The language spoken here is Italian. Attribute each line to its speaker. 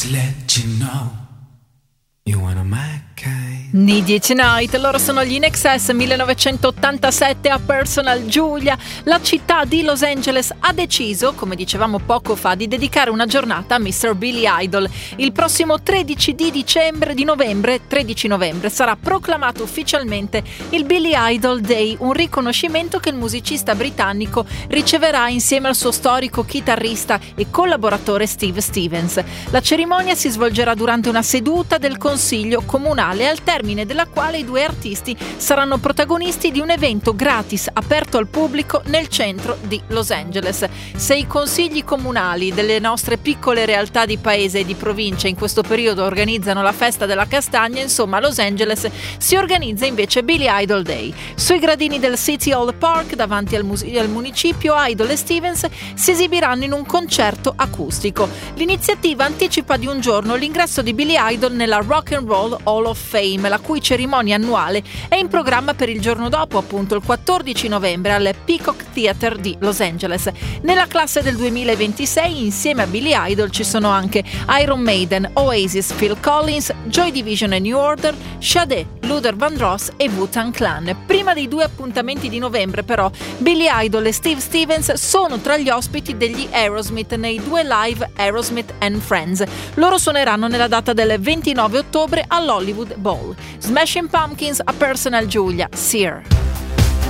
Speaker 1: Just let you know you wanna my kind.
Speaker 2: Need You Tonight, loro sono gli In Excess. 1987 a Personal Giulia. La città di Los Angeles ha deciso, come dicevamo poco fa, di dedicare una giornata a Mr. Billy Idol. Il prossimo 13 novembre sarà proclamato ufficialmente il Billy Idol Day, un riconoscimento che il musicista britannico riceverà insieme al suo storico chitarrista e collaboratore Steve Stevens. La cerimonia si svolgerà durante una seduta del Consiglio Comunale, al termine della quale i due artisti saranno protagonisti di un evento gratis aperto al pubblico nel centro di Los Angeles. Se i consigli comunali delle nostre piccole realtà di paese e di provincia in questo periodo organizzano la festa della castagna, insomma a Los Angeles si organizza invece Billy Idol Day. Sui gradini del City Hall Park davanti al municipio, Idol e Stevens si esibiranno in un concerto acustico. L'iniziativa anticipa di un giorno l'ingresso di Billy Idol nella Rock and Roll Hall of Fame, la cui cerimonia annuale è in programma per il giorno dopo, appunto il 14 novembre al Peacock Theatre di Los Angeles. Nella classe del 2026 insieme a Billy Idol ci sono anche Iron Maiden, Oasis, Phil Collins, Joy Division e New Order, Sade, Luther Vandross e Wu-Tang Clan. Prima dei due appuntamenti di novembre però Billy Idol e Steve Stevens sono tra gli ospiti degli Aerosmith nei due live Aerosmith and Friends. Loro suoneranno nella data del 29 ottobre all'Hollywood Bowl. Smashing Pumpkins a Personal Giulia, Sear.